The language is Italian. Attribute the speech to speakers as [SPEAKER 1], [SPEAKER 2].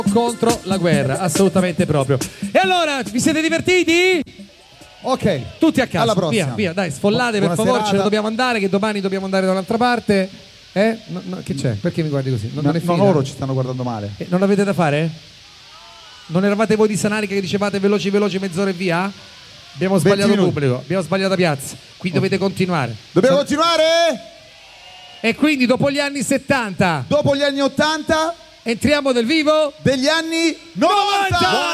[SPEAKER 1] contro la guerra, assolutamente proprio. E allora, vi siete divertiti?
[SPEAKER 2] Ok.
[SPEAKER 1] Tutti a casa.
[SPEAKER 2] Alla prossima.
[SPEAKER 1] Via, dai, sfollate per
[SPEAKER 2] Buona
[SPEAKER 1] favore,
[SPEAKER 2] serata.
[SPEAKER 1] ce ne dobbiamo andare, che domani dobbiamo andare da un'altra parte. Che c'è? Perché mi guardi così? Non è
[SPEAKER 2] No,
[SPEAKER 1] finita?
[SPEAKER 2] loro ci stanno guardando male.
[SPEAKER 1] Non avete da fare? Non eravate voi di Sanarica che dicevate veloci, mezz'ora e via? Abbiamo sbagliato
[SPEAKER 2] 20 minuti.
[SPEAKER 1] pubblico, abbiamo sbagliato piazza. Qui dovete continuare.
[SPEAKER 2] Dobbiamo continuare?
[SPEAKER 1] E quindi dopo gli anni 70
[SPEAKER 2] Dopo gli anni 80
[SPEAKER 1] entriamo nel vivo
[SPEAKER 2] degli anni 90!